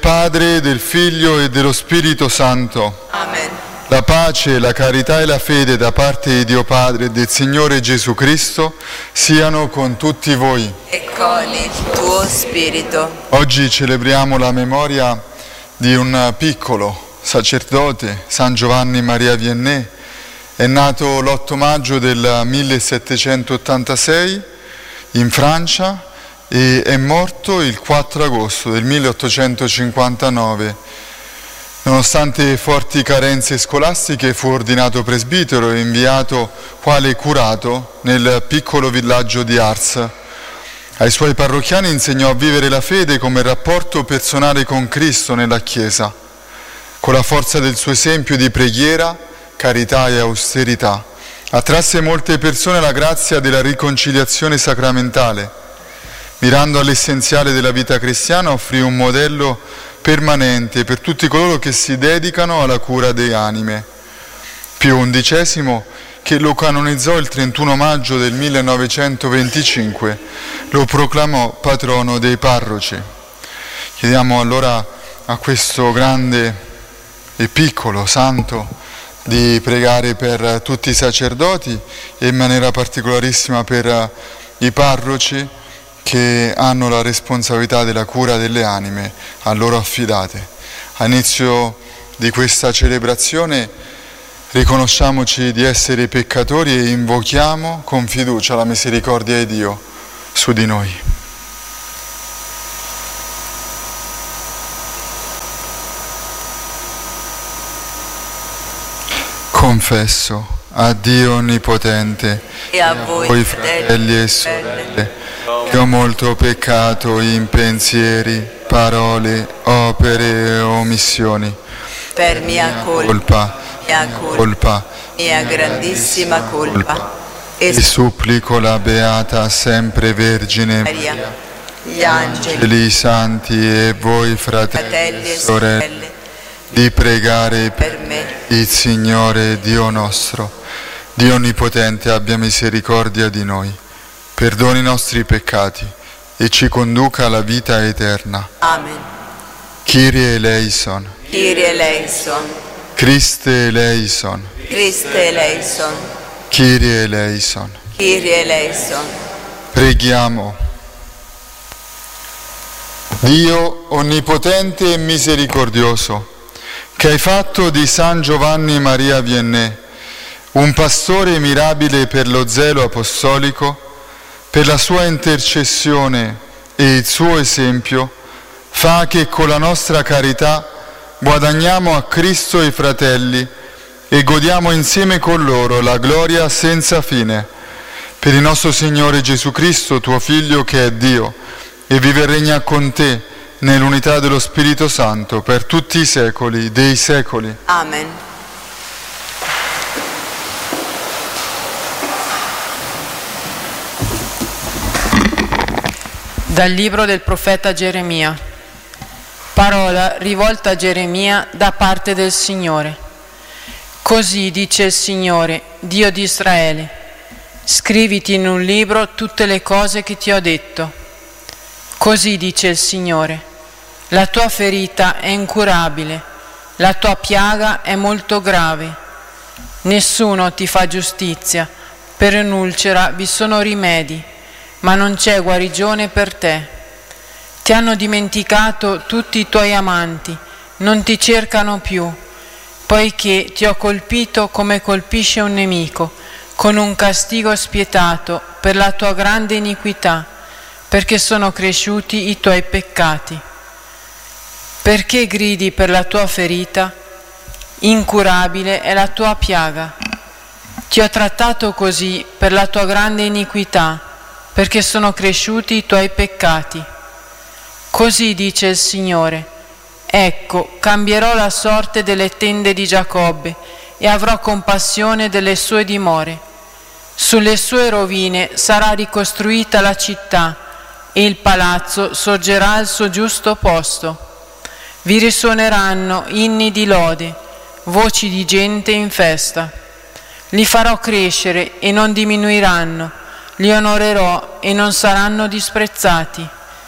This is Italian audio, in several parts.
Padre, del Figlio e dello Spirito Santo. Amen. La pace, la carità e la fede da parte di Dio Padre e del Signore Gesù Cristo siano con tutti voi. E con il tuo spirito. Oggi celebriamo la memoria di un piccolo sacerdote, San Giovanni Maria Vianney. È nato l'8 maggio del 1786 in Francia e è morto il 4 agosto del 1859. Nonostante forti carenze scolastiche fu ordinato presbitero e inviato quale curato nel piccolo villaggio di Ars. Ai suoi parrocchiani insegnò a vivere la fede come rapporto personale con Cristo nella Chiesa. Con la forza del suo esempio di preghiera, carità e austerità, attrasse molte persone alla grazia della riconciliazione sacramentale. Mirando all'essenziale della vita cristiana, offrì un modello permanente per tutti coloro che si dedicano alla cura delle anime. Pio XI, che lo canonizzò il 31 maggio del 1925, lo proclamò patrono dei parroci. Chiediamo allora a questo grande e piccolo santo di pregare per tutti i sacerdoti e in maniera particolarissima per i parroci che hanno la responsabilità della cura delle anime a loro affidate. All'inizio di questa celebrazione riconosciamoci di essere peccatori e invochiamo con fiducia la misericordia di Dio su di noi. Confesso a Dio Onnipotente E a voi, fratelli e sorelle, che ho molto peccato in pensieri, parole, opere e omissioni. per mia colpa, mia grandissima colpa. E supplico la Beata sempre Vergine Maria, gli angeli, i santi e voi fratelli e e sorelle, di pregare per me. il Signore Dio nostro. Dio Onnipotente abbia misericordia di noi, perdoni i nostri peccati e ci conduca alla vita eterna. Amen. Kyrie eleison, Kyrie eleison, Christe eleison, Christe eleison, Kyrie eleison. Kyrie eleison. Preghiamo. Dio Onnipotente e Misericordioso, che hai fatto di San Giovanni Maria Vianney un pastore mirabile per lo zelo apostolico, per la sua intercessione e il suo esempio, fa che con la nostra carità guadagniamo a Cristo i fratelli e godiamo insieme con loro la gloria senza fine. Per il nostro Signore Gesù Cristo, tuo Figlio, che è Dio, e vive e regna con te nell'unità dello Spirito Santo per tutti i secoli dei secoli. Amen. Dal libro del profeta Geremia. Parola rivolta a Geremia da parte del Signore. Così dice il Signore, Dio di Israele: scriviti in un libro tutte le cose che ti ho detto. Così dice il Signore: la tua ferita è incurabile, la tua piaga è molto grave. Nessuno ti fa giustizia, per un'ulcera vi sono rimedi, ma non c'è guarigione per te. Ti hanno dimenticato tutti i tuoi amanti, non ti cercano più, poiché ti ho colpito come colpisce un nemico, con un castigo spietato per la tua grande iniquità, perché sono cresciuti i tuoi peccati. Perché gridi per la tua ferita? Incurabile è la tua piaga. Ti ho trattato così per la tua grande iniquità, perché sono cresciuti i tuoi peccati. Così dice il Signore: ecco, cambierò la sorte delle tende di Giacobbe e avrò compassione delle sue dimore. Sulle sue rovine sarà ricostruita la città e il palazzo sorgerà al suo giusto posto. Vi risuoneranno inni di lode, voci di gente in festa. Li farò crescere e non diminuiranno, li onorerò e non saranno disprezzati.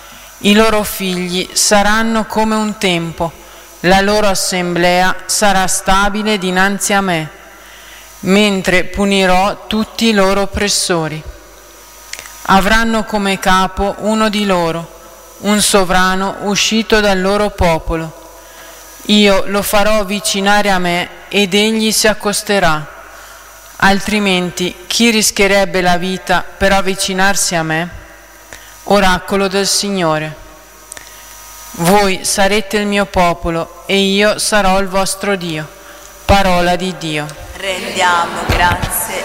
I loro figli saranno come un tempo, la loro assemblea sarà stabile dinanzi a me, mentre punirò tutti i loro oppressori. Avranno come capo uno di loro, un sovrano uscito dal loro popolo. Io lo farò avvicinare a me ed egli si accosterà. Altrimenti chi rischierebbe la vita per avvicinarsi a me? Oracolo del Signore. Voi sarete il mio popolo e io sarò il vostro Dio. Parola di Dio. Rendiamo grazie